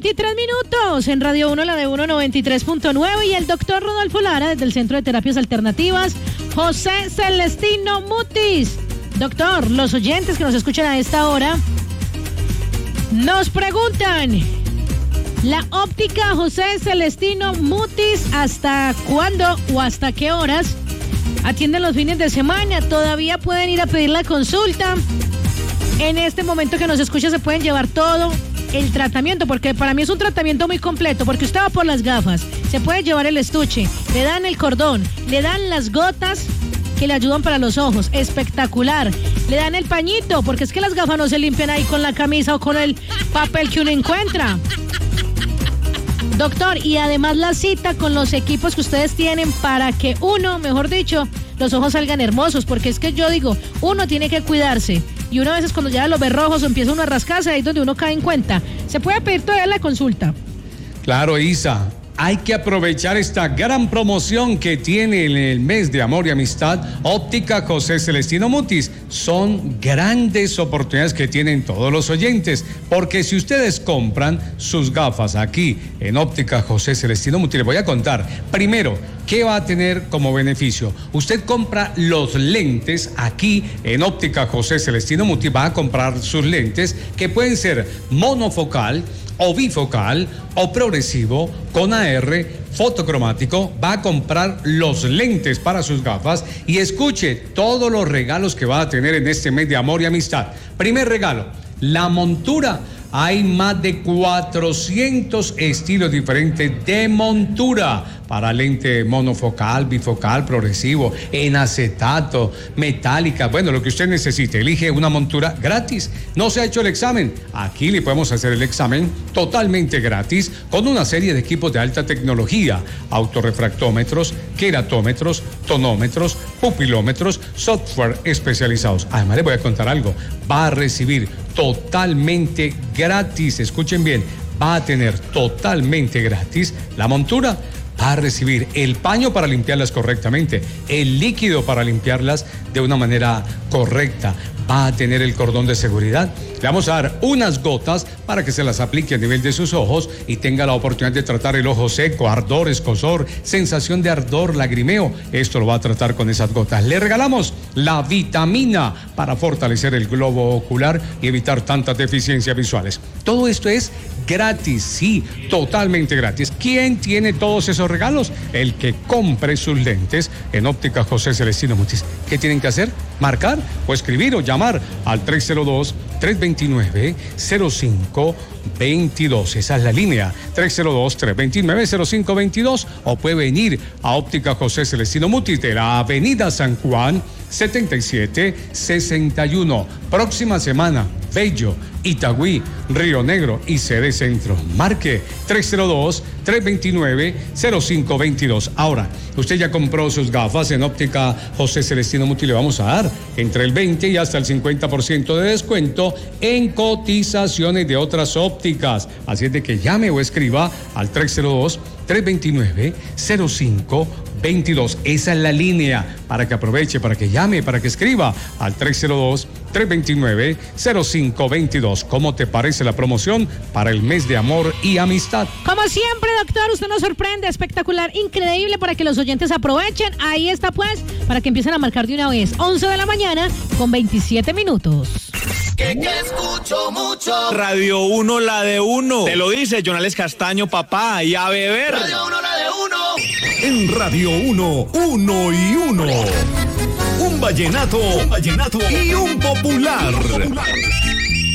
23 en Radio 1, la de 193.9, y el doctor Rodolfo Lara desde el Centro de Terapias Alternativas, José Celestino Mutis. Doctor, los oyentes que nos escuchan a esta hora nos preguntan: la óptica José Celestino Mutis, ¿hasta cuándo o hasta qué horas atienden los fines de semana? ¿Todavía pueden ir a pedir la consulta? En este momento que nos escucha se pueden llevar todo el tratamiento, porque para mí es un tratamiento muy completo, porque usted va por las gafas, se puede llevar el estuche, le dan el cordón, le dan las gotas que le ayudan para los ojos, espectacular, le dan el pañito, porque es que las gafas no se limpian ahí con la camisa o con el papel que uno encuentra. Doctor, y además la cita con los equipos que ustedes tienen para que uno, mejor dicho, los ojos salgan hermosos, porque es que yo digo, uno tiene que cuidarse, y uno a veces cuando ya los ve rojos o empieza uno a rascarse, ahí es donde uno cae en cuenta. ¿Se puede pedir todavía la consulta? Claro, Isa. Hay que aprovechar esta gran promoción que tiene en el mes de amor y amistad Óptica José Celestino Mutis. Son grandes oportunidades que tienen todos los oyentes, porque si ustedes compran sus gafas aquí en Óptica José Celestino Mutis, les voy a contar. Primero, ¿qué va a tener como beneficio? Usted compra los lentes aquí en Óptica José Celestino Mutis, va a comprar sus lentes que pueden ser monofocal o bifocal o progresivo con AR, fotocromático. Va a comprar los lentes para sus gafas y escuche todos los regalos que va a tener en este mes de amor y amistad. Primer regalo, la montura. Hay más de 400 estilos diferentes de montura para lente monofocal, bifocal, progresivo, en acetato, metálica, bueno, lo que usted necesite. Elige una montura gratis. No se ha hecho el examen. Aquí le podemos hacer el examen totalmente gratis con una serie de equipos de alta tecnología: autorrefractómetros, queratómetros, tonómetros, pupilómetros, software especializados. Además, le voy a contar algo. Va a recibir totalmente gratis, escuchen bien, va a tener totalmente gratis la montura. Va a recibir el paño para limpiarlas correctamente, el líquido para limpiarlas de una manera correcta. Va a tener el cordón de seguridad. Le vamos a dar unas gotas para que se las aplique a nivel de sus ojos y tenga la oportunidad de tratar el ojo seco, ardor, escozor, sensación de ardor, lagrimeo. Esto lo va a tratar con esas gotas. Le regalamos la vitamina para fortalecer el globo ocular y evitar tantas deficiencias visuales. Todo esto es gratis, sí, totalmente gratis. ¿Quién tiene todos esos regalos? El que compre sus lentes en Óptica José Celestino Mutis. ¿Qué tienen que hacer? Marcar o escribir o llamar al 302-329-0522. Esa es la línea, 302-329-0522. O puede venir a Óptica José Celestino Mutis de la Avenida San Juan 7761. Próxima semana, Bello, Itagüí, Río Negro y sede Centro. Marque 302-329-0522. Ahora, usted ya compró sus gafas en Óptica José Celestino Mutis. Le vamos a dar entre el 20 y hasta el 50% de descuento en cotizaciones de otras ópticas. Así es de que llame o escriba al 302-329-0522. Esa es la línea para que aproveche, para que llame, para que escriba al 302-329-0522. ¿Cómo te parece la promoción para el mes de amor y amistad? Como siempre, doctor, usted nos sorprende, espectacular, increíble, para que los oyentes aprovechen. Ahí está, pues, para que empiecen a marcar de una vez. 11 de la mañana con 27 minutos. Que escucho mucho. Radio 1, la de uno. Te lo dice Jonales Castaño, papá, y a beber. Radio 1, la de uno. En Radio 1, uno y uno. Un vallenato y un popular.